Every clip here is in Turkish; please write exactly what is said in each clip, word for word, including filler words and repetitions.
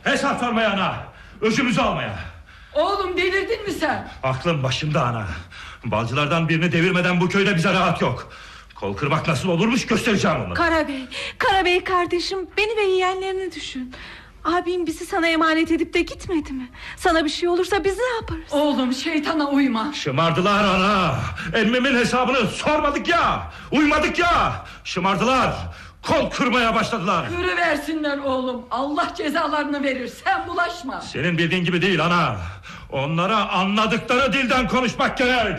Hesap sormaya ana. Öcümüzü almaya. Oğlum delirdin mi sen? Aklım başımda ana. Balcılardan birini devirmeden bu köyde bize rahat yok. Kol kırmak nasıl olurmuş göstereceğim onu. Karabey, Karabey kardeşim, beni ve yeğenlerini düşün. Abim bizi sana emanet edip de gitmedi mi? Sana bir şey olursa biz ne yaparız? Oğlum şeytana uyma. Şımardılar ana. Emmimin hesabını sormadık ya. Uymadık ya. Şımardılar. Kol kırmaya başladılar. Kırıversinler oğlum. Allah cezalarını verir. Sen bulaşma. Senin bildiğin gibi değil ana. Onlara anladıkları dilden konuşmak gerek.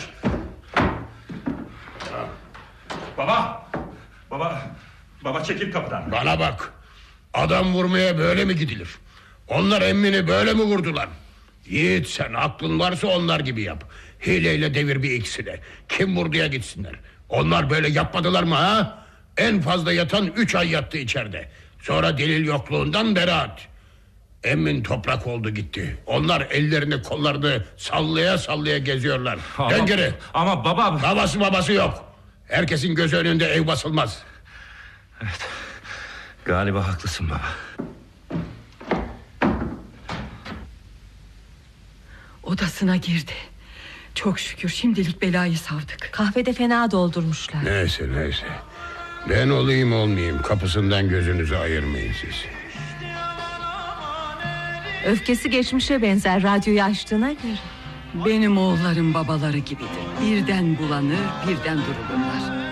Baba. Baba. Baba çekil kapıdan. Bana bak. Adam vurmaya böyle mi gidilir? Onlar emmini böyle mi vurdular? Yiğit, sen aklın varsa onlar gibi yap. Hileyle devir bir ikisini. Kim vurduya gitsinler. Onlar böyle yapmadılar mı ha? En fazla yatan üç ay yattı içeride. Sonra delil yokluğundan beraat. Emmin toprak oldu gitti. Onlar ellerini kollarını sallaya sallaya geziyorlar. Ama, Dön geri. Ama baba... Babası babası yok. Herkesin gözü önünde ev basılmaz. Evet. Galiba haklısın baba. Odasına girdi. Çok şükür şimdilik belayı savdık. Kahvede fena doldurmuşlar. Neyse neyse. Ben olayım olmayayım, kapısından gözünüzü ayırmayın siz. Öfkesi geçmişe benzer radyoyu açtığına göre. Benim oğullarım babaları gibidir. Birden bulanır, birden durulurlar.